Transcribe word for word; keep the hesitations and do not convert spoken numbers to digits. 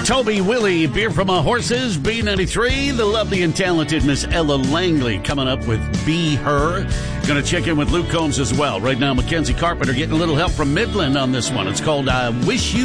Toby, Willie, Beer from a Horses, B ninety-three. The lovely and talented Miss Ella Langley coming up with Be Her. Going to check in with Luke Combs as well. Right now, Mackenzie Carpenter getting a little help from Midland on this one. It's called I Wish You